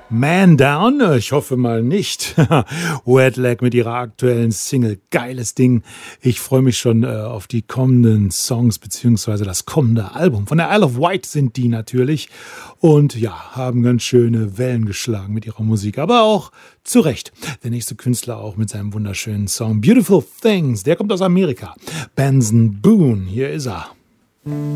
Man Down? Ich hoffe mal nicht. Wet Leg mit ihrer aktuellen Single. Geiles Ding. Ich freue mich schon auf die kommenden Songs beziehungsweise das kommende Album. Von der Isle of Wight sind die natürlich. Und ja, haben ganz schöne Wellen geschlagen mit ihrer Musik. Aber auch zu Recht. Der nächste Künstler auch mit seinem wunderschönen Song Beautiful Things. Der kommt aus Amerika. Benson Boone. Hier ist er.